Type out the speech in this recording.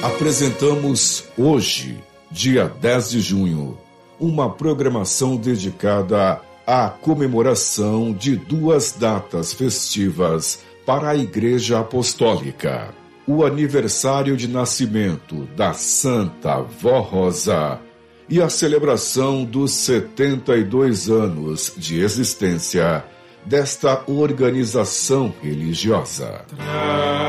Apresentamos hoje, dia 10 de junho, uma programação dedicada à comemoração de duas datas festivas para a Igreja Apostólica: o aniversário de nascimento da Santa Vó Rosa e a celebração dos 72 anos de existência desta organização religiosa.